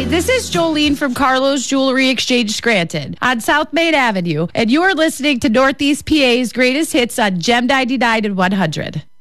Hi, this is Jolene from Carlos Jewelry Exchange Scranton on South Main Avenue, and you are listening to Northeast PA's greatest hits on Gem 99 and 100.